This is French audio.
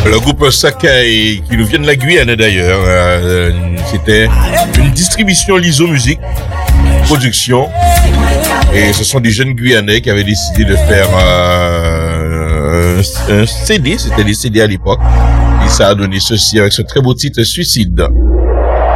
Le groupe Sakai, qui nous vient de la Guyane d'ailleurs, c'était une distribution Liso Musique, production, et ce sont des jeunes Guyanais qui avaient décidé de faire un CD, c'était des CD à l'époque, et ça a donné ceci avec ce très beau titre Suicide.